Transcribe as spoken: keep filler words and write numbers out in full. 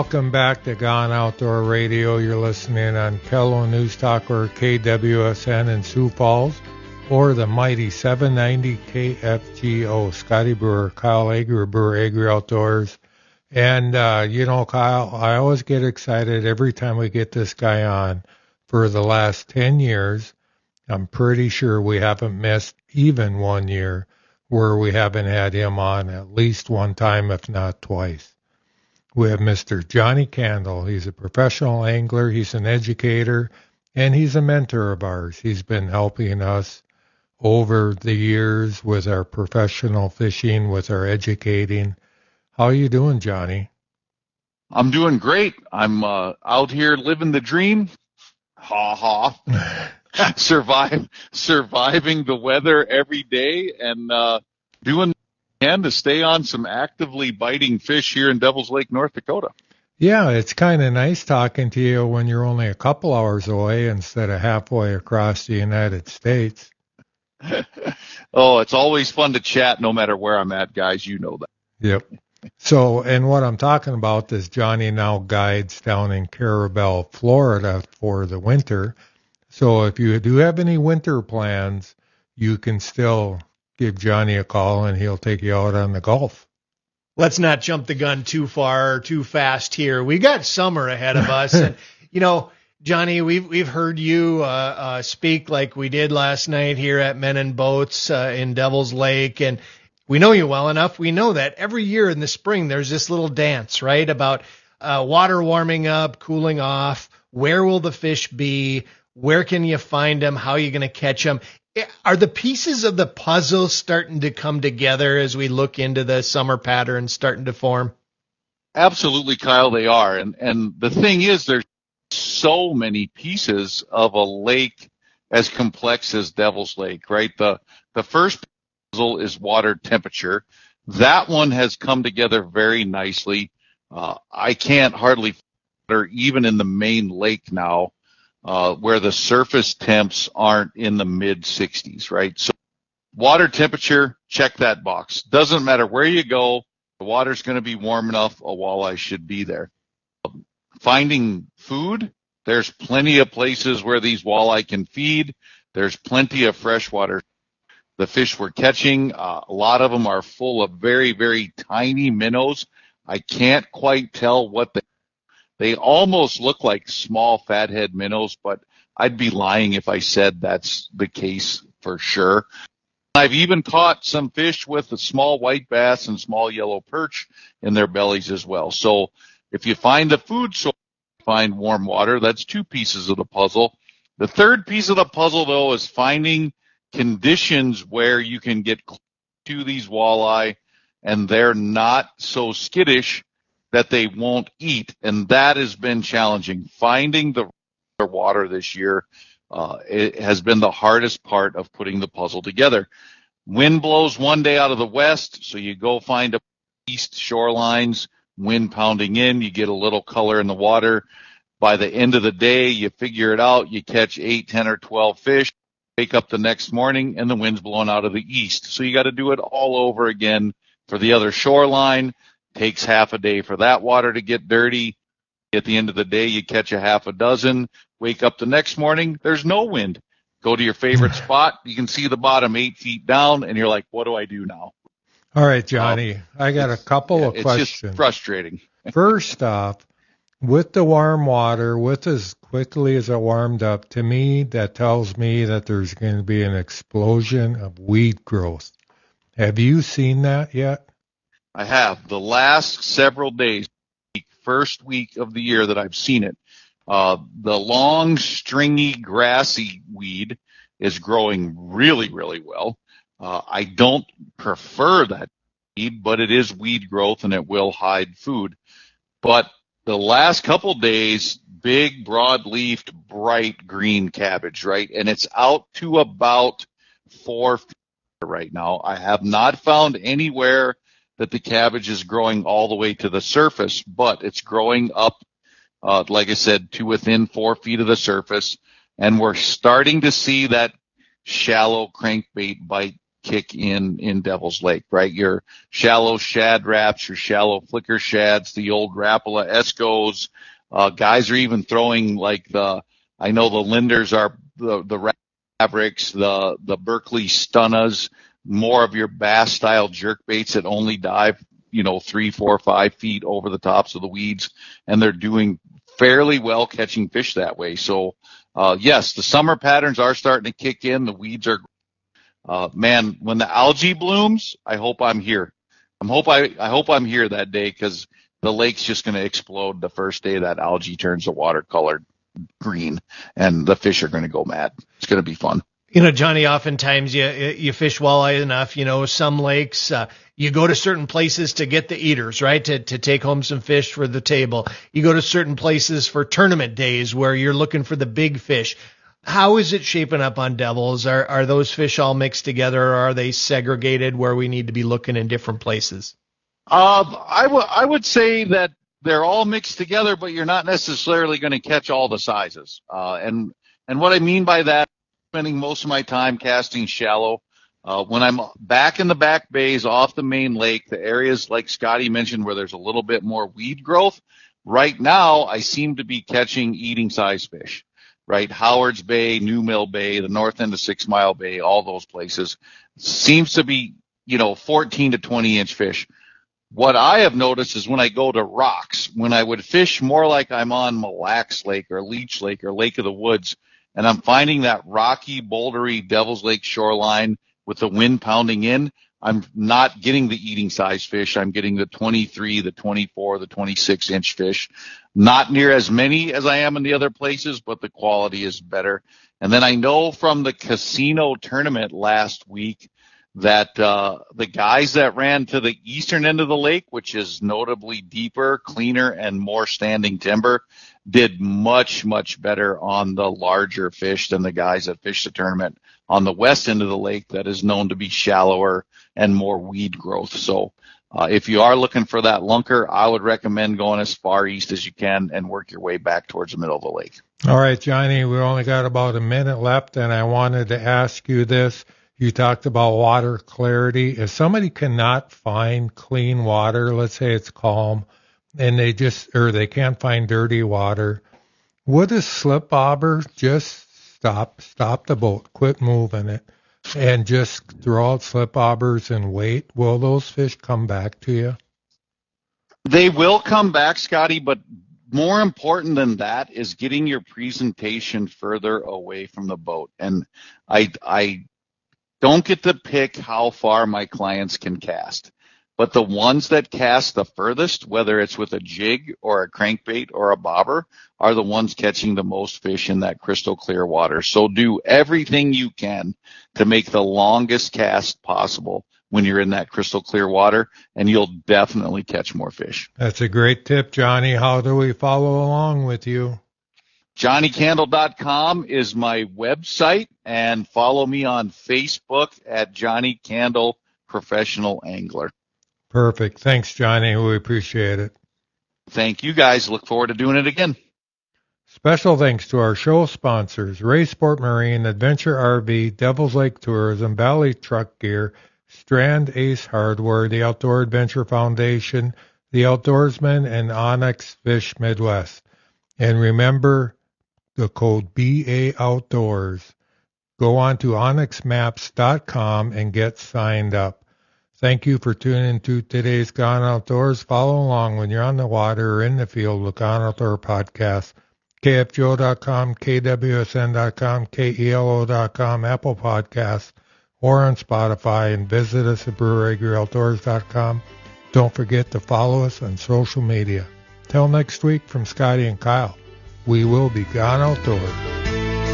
Welcome back to Gone Outdoor Radio. You're listening on Pello News Talk or K W S N in Sioux Falls, or the mighty seven ninety K F G O. Scotty Brewer, Kyle Agri, Brewer Agri Outdoors. And, uh, you know, Kyle, I always get excited every time we get this guy on. For the last ten years, I'm pretty sure we haven't missed even one year where we haven't had him on at least one time, if not twice. We have Mister Johnny Candle. He's a professional angler. He's an educator, and he's a mentor of ours. He's been helping us over the years with our professional fishing, with our educating. How are you doing, Johnny? I'm doing great. I'm uh, out here living the dream. Ha ha. Survive, surviving the weather every day and uh, doing and to stay on some actively biting fish here in Devil's Lake, North Dakota. Yeah, it's kind of nice talking to you when you're only a couple hours away instead of halfway across the United States. Oh, it's always fun to chat no matter where I'm at, guys. You know that. Yep. So, and what I'm talking about is Johnny now guides down in Carabel, Florida for the winter. So if you do have any winter plans, you can still give Johnny a call and he'll take you out on the Gulf. Let's not jump the gun too far or too fast here. We got summer ahead of us. And, you know, Johnny, we've, we've heard you uh, uh, speak like we did last night here at Men and Boats uh, in Devil's Lake. And we know you well enough. We know that every year in the spring, there's this little dance, right, about uh, water warming up, cooling off. Where will the fish be? Where can you find them? How are you going to catch them? Are the pieces of the puzzle starting to come together as we look into the summer pattern starting to form? Absolutely, Kyle, they are. And and the thing is, there's so many pieces of a lake as complex as Devil's Lake, right? The the first puzzle is water temperature. That one has come together very nicely. Uh, I can't hardly or even in the main lake now. Uh, where the surface temps aren't in the mid sixties, right? So water temperature, check that box. Doesn't matter where you go, the water's going to be warm enough, a walleye should be there. Finding food, there's plenty of places where these walleye can feed. There's plenty of freshwater. The fish we're catching, uh, a lot of them are full of very, very tiny minnows. I can't quite tell what they They almost look like small fathead minnows, but I'd be lying if I said that's the case for sure. I've even caught some fish with a small white bass and small yellow perch in their bellies as well. So if you find the food source, find warm water. That's two pieces of the puzzle. The third piece of the puzzle, though, is finding conditions where you can get to these walleye and they're not so skittish that they won't eat, and that has been challenging. Finding the water this year uh, it has been the hardest part of putting the puzzle together. Wind blows one day out of the west, so you go find a east shorelines, wind pounding in, you get a little color in the water. By the end of the day, you figure it out, you catch eight, ten, or twelve fish, wake up the next morning, and the wind's blowing out of the east. So you got to do it all over again for the other shoreline. Takes half a day for that water to get dirty. At the end of the day, you catch a half a dozen. Wake up the next morning, there's no wind. Go to your favorite spot. You can see the bottom eight feet down, and you're like, what do I do now? All right, Johnny, um, I got a couple yeah, of it's questions. It's just frustrating. First off, with the warm water, with as quickly as it warmed up, to me, that tells me that there's going to be an explosion of weed growth. Have you seen that yet? I have. The last several days, first week of the year that I've seen it, uh, the long, stringy, grassy weed is growing really, really well. Uh, I don't prefer that weed, but it is weed growth and it will hide food. But the last couple days, big, broad-leafed, bright green cabbage, right? And it's out to about four feet right now. I have not found anywhere that the cabbage is growing all the way to the surface, but it's growing up, uh, like I said, to within four feet of the surface. And we're starting to see that shallow crankbait bite kick in in Devil's Lake, right? Your shallow shad raps, your shallow flicker shads, the old Rapala Escos. Uh, guys are even throwing like the, I know the Linders are the, the Mavericks, the, the Berkeley Stunnas, more of your bass style jerk baits that only dive, you know, three, four, five feet over the tops of the weeds. And they're doing fairly well catching fish that way. So, uh, yes, the summer patterns are starting to kick in. The weeds are, uh, man, when the algae blooms, I hope I'm here. I'm hope I, I hope I'm here that day, because the lake's just going to explode the first day that algae turns the water colored green, and the fish are going to go mad. It's going to be fun. You know, Johnny, oftentimes you you fish walleye enough, you know, some lakes, uh, you go to certain places to get the eaters, right, to to take home some fish for the table. You go to certain places for tournament days where you're looking for the big fish. How is it shaping up on Devils? Are are those fish all mixed together, or are they segregated where we need to be looking in different places? Uh, I, w- I would say that they're all mixed together, but you're not necessarily going to catch all the sizes. Uh, and and what I mean by that, spending most of my time casting shallow. Uh, when I'm back in the back bays off the main lake, the areas like Scotty mentioned where there's a little bit more weed growth, right now I seem to be catching eating size fish, right? Howard's Bay, New Mill Bay, the north end of Six Mile Bay, all those places seems to be, you know, fourteen to twenty inch fish. What I have noticed is when I go to rocks, when I would fish more like I'm on Mille Lacs Lake or Leech Lake or Lake of the Woods, and I'm finding that rocky, bouldery Devil's Lake shoreline with the wind pounding in, I'm not getting the eating size fish. I'm getting the twenty-three, the twenty-four, the twenty-six inch fish. Not near as many as I am in the other places, but the quality is better. And then I know from the casino tournament last week that uh the guys that ran to the eastern end of the lake, which is notably deeper, cleaner, and more standing timber, did much, much better on the larger fish than the guys that fished the tournament on the west end of the lake that is known to be shallower and more weed growth. So uh, if you are looking for that lunker, I would recommend going as far east as you can and work your way back towards the middle of the lake. All right, Johnny, we only got about a minute left, and I wanted to ask you this. You talked about water clarity. If somebody cannot find clean water, let's say it's calm, and they just, or they can't find dirty water, would a slip bobber just stop, stop the boat, quit moving it, and just throw out slip bobbers and wait? Will those fish come back to you? They will come back, Scotty, but more important than that is getting your presentation further away from the boat. And I, I, don't get to pick how far my clients can cast, but the ones that cast the furthest, whether it's with a jig or a crankbait or a bobber, are the ones catching the most fish in that crystal clear water. So do everything you can to make the longest cast possible when you're in that crystal clear water, and you'll definitely catch more fish. That's a great tip, Johnny. How do we follow along with you? Johnny Candle dot com is my website, and follow me on Facebook at Johnny Candle Professional Angler. Perfect. Thanks, Johnny. We appreciate it. Thank you, guys. Look forward to doing it again. Special thanks to our show sponsors, Ray Sport Marine, Adventure R V, Devil's Lake Tourism, Valley Truck Gear, Strand Ace Hardware, the Outdoor Adventure Foundation, the Outdoorsman, and Onyx Fish Midwest. And remember the code B A Outdoors. Go on to onyx maps dot com and get signed up. Thank you for tuning to today's Gone Outdoors. Follow along when you're on the water or in the field with Gone Outdoor Podcast. K F G O dot com, K W S N dot com, K E L O dot com, Apple Podcasts, or on Spotify, and visit us at brewery agree outdoors dot com. Don't forget to follow us on social media. Till next week, from Scotty and Kyle, we will be Gone Outdoors.